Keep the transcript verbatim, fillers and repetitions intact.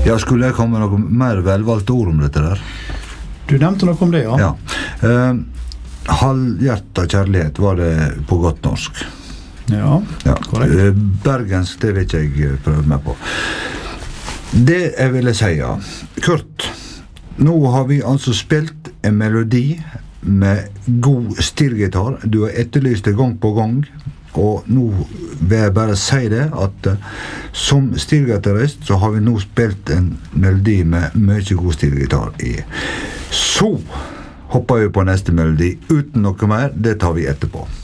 Ja, skulle jeg komme med noe mer velvalgte ord om dette der? Du nevnte noe om det, ja. Ja. Uh, halvhjertet kjærlighet var det på godt norsk. Ja, ja. korrekt. Uh, bergensk, det vil ikke jeg prøve meg på. Det jeg ville si, ja. Kurt, nå har vi altså spilt en melodi med god stilgitar. Du har etterlyst det gang på gang. Og nå vil jeg bare si det, at uh, som stilgitarist så har vi nå spilt en melodi med mye god stilgitar i. Så hopper vi på neste melodi uten noe mer, det tar vi etterpå.